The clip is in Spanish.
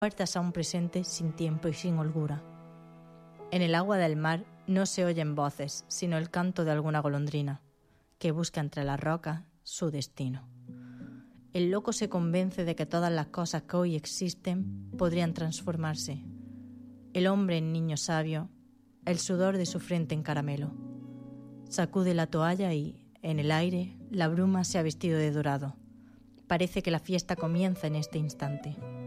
puertas a un presente sin tiempo y sin holgura. En el agua del mar no se oyen voces, sino el canto de alguna golondrina, que busca entre las rocas su destino. El loco se convence de que todas las cosas que hoy existen podrían transformarse. El hombre en niño sabio, el sudor de su frente en caramelo. Sacude la toalla y, en el aire, la bruma se ha vestido de dorado. Parece que la fiesta comienza en este instante.